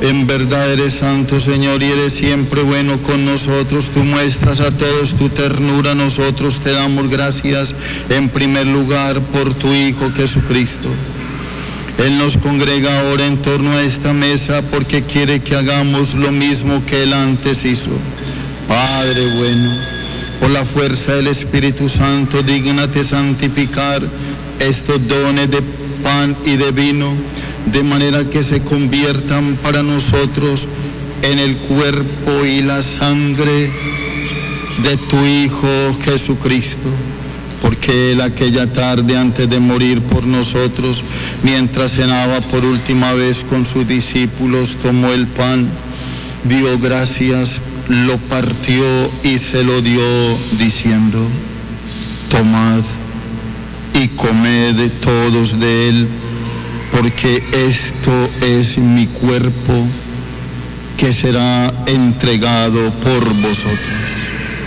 En verdad eres santo, Señor, y eres siempre bueno con nosotros. Tú muestras a todos tu ternura. Nosotros te damos gracias en primer lugar por tu Hijo Jesucristo. Él nos congrega ahora en torno a esta mesa porque quiere que hagamos lo mismo que Él antes hizo. Padre bueno, por la fuerza del Espíritu Santo, dígnate santificar estos dones de pan y de vino, de manera que se conviertan para nosotros en el cuerpo y la sangre de tu Hijo Jesucristo. Porque Él aquella tarde antes de morir por nosotros, mientras cenaba por última vez con sus discípulos, tomó el pan, dio gracias, lo partió y se lo dio diciendo: tomad y comed todos de él, porque esto es mi cuerpo que será entregado por vosotros.